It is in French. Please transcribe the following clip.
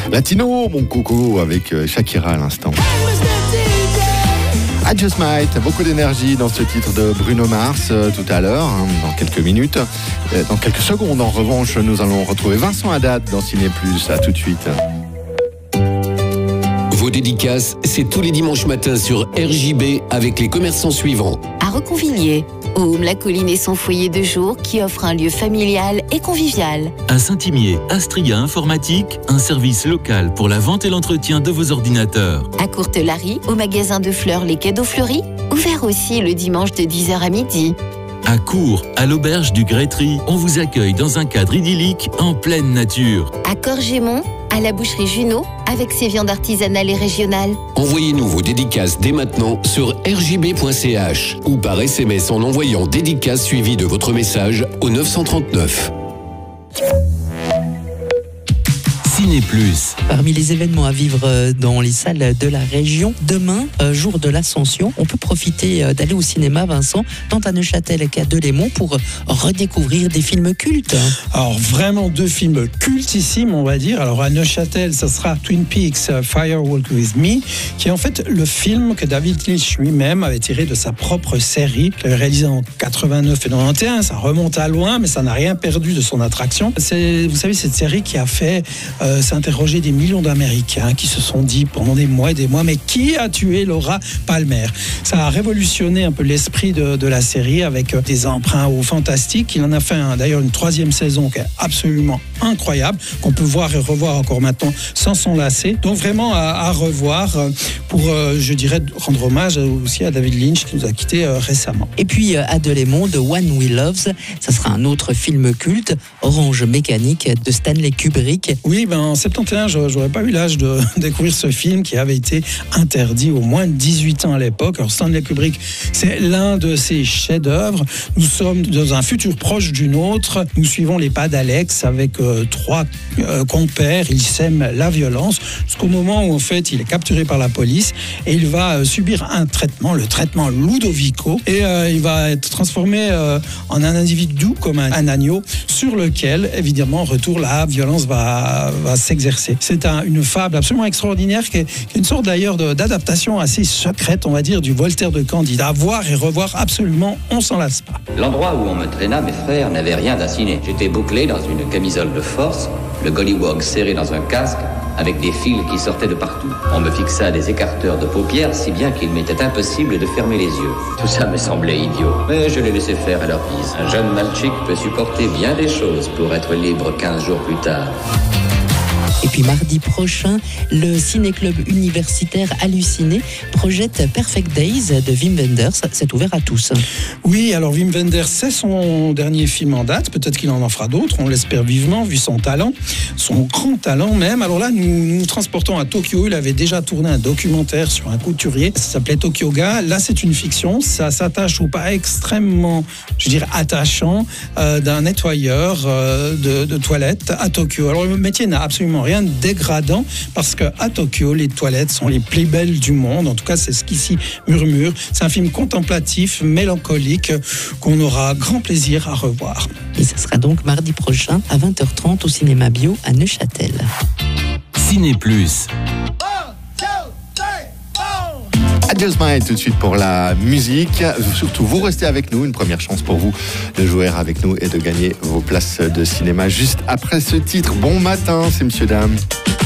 Latino, mon coco, avec Shakira à l'instant. I Just Might, beaucoup d'énergie dans ce titre de Bruno Mars tout à l'heure, dans quelques minutes. Dans quelques secondes, en revanche, nous allons retrouver Vincent Haddad dans Ciné Plus. À tout de suite. Vos dédicaces, c'est tous les dimanches matins sur RJB avec les commerçants suivants. À Reconvilier, Aume, la colline et son foyer de jour qui offre un lieu familial et convivial. À Saint-Imier, Astria Informatique, un service local pour la vente et l'entretien de vos ordinateurs. À Courtelary, au magasin de fleurs Les Cadeaux Fleuris, ouvert aussi le dimanche de 10h à midi. À Cours, à l'auberge du Grétry, on vous accueille dans un cadre idyllique en pleine nature. À Corgémont, à la boucherie Junot, avec ses viandes artisanales et régionales. Envoyez-nous vos dédicaces dès maintenant sur rjb.ch ou par SMS en envoyant dédicace suivi de votre message au 939. Ciné Plus. Parmi les événements à vivre dans les salles de la région, demain, jour de l'Ascension, on peut profiter d'aller au cinéma, Vincent, tant à Neuchâtel qu'à Delémont pour redécouvrir des films cultes. Alors vraiment 2 films cultissimes, on va dire. Alors à Neuchâtel, ça sera Twin Peaks Firewalk With Me, qui est en fait le film que David Lynch lui-même avait tiré de sa propre série, qu'il avait réalisé en 89 et 91. Ça remonte à loin, mais ça n'a rien perdu de son attraction. C'est, vous savez, cette série qui a fait s'interroger des millions d'Américains qui se sont dit pendant des mois et des mois, mais qui a tué Laura Palmer? Ça a révolutionné un peu l'esprit de la série avec des emprunts au fantastique. Il en a fait d'ailleurs une 3e saison qui est absolument incroyable, qu'on peut voir et revoir encore maintenant sans s'en lasser. Donc vraiment à revoir pour, je dirais, rendre hommage aussi à David Lynch qui nous a quittés récemment. Et puis à Delémont, The One We Love, ça sera un autre film culte, Orange Mécanique de Stanley Kubrick. Oui, en 71, j'aurais pas eu l'âge de découvrir ce film qui avait été interdit au moins de 18 ans à l'époque. Alors Stanley Kubrick, c'est l'un de ses chefs-d'œuvre. Nous sommes dans un futur proche d'une autre. Nous suivons les pas d'Alex avec 3 compères. Il sème la violence jusqu'au moment où en fait il est capturé par la police et il va subir un traitement, le traitement Ludovico, et il va être transformé en un individu doux comme un agneau sur lequel évidemment en retour la violence va s'exercer. C'est une fable absolument extraordinaire qui est une sorte d'ailleurs d'adaptation assez secrète, on va dire, du Voltaire de Candide. À voir et revoir absolument, on s'en lasse pas. L'endroit où on me traîna, mes frères, n'avait rien d'un ciné. J'étais bouclé dans une camisole de force, le gollywog serré dans un casque, avec des fils qui sortaient de partout. On me fixa des écarteurs de paupières, si bien qu'il m'était impossible de fermer les yeux. Tout ça me semblait idiot, mais je les laissais faire à leur guise. Un jeune malchic peut supporter bien des choses pour être libre 15 jours plus tard. Et puis mardi prochain, le ciné-club universitaire Halluciné projette Perfect Days de Wim Wenders. C'est ouvert à tous. Oui, alors Wim Wenders, c'est son dernier film en date. Peut-être qu'il en fera d'autres, on l'espère vivement, vu son talent, son grand talent même. Alors là, nous transportons à Tokyo. Il avait déjà tourné un documentaire sur un couturier. Ça s'appelait Tokyoga. Là, c'est une fiction. Ça s'attache au pas extrêmement, je dirais, attachant d'un nettoyeur de toilettes à Tokyo. Alors le métier n'a absolument rien de dégradant parce qu'à Tokyo, les toilettes sont les plus belles du monde. En tout cas, c'est ce qu'ici murmure. C'est un film contemplatif, mélancolique, qu'on aura grand plaisir à revoir. Et ce sera donc mardi prochain à 20h30 au Cinéma Bio à Neuchâtel. Ciné Plus. I Just Might tout de suite pour la musique. Surtout, vous restez avec nous. Une première chance pour vous de jouer avec nous et de gagner vos places de cinéma juste après ce titre. Bon matin, c'est Monsieur Dame.